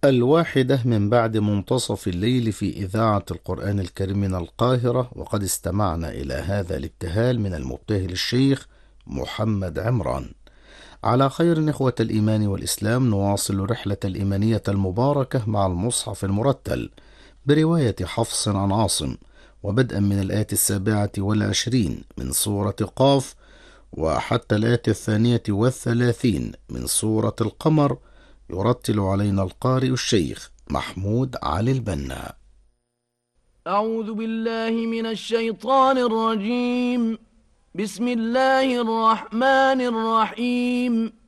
1 من بعد منتصف الليل في إذاعة القرآن الكريم من القاهرة، وقد استمعنا إلى هذا الابتهال من المبتهل الشيخ محمد عمران. على خير إخوة الإيمان والإسلام، نواصل رحلة الإيمانية المباركة مع المصحف المرتل برواية حفص عن عاصم، وبدءا من الآية 27 من سورة قاف وحتى الآية 32 من سورة القمر. يرتل علينا القارئ الشيخ محمود علي البنا. أعوذ بالله من الشيطان الرجيم. بسم الله الرحمن الرحيم.